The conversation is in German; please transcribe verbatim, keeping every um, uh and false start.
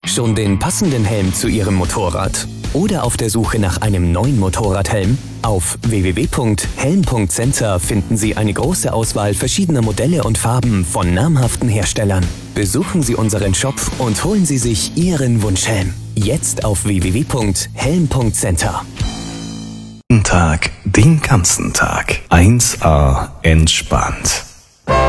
Schon den passenden Helm zu Ihrem Motorrad? Oder auf der Suche nach einem neuen Motorradhelm? Auf w w w punkt helm punkt center finden Sie eine große Auswahl verschiedener Modelle und Farben von namhaften Herstellern. Besuchen Sie unseren Shop und holen Sie sich Ihren Wunschhelm. Jetzt auf w w w punkt helm punkt center. Tag, den ganzen Tag. eins A entspannt.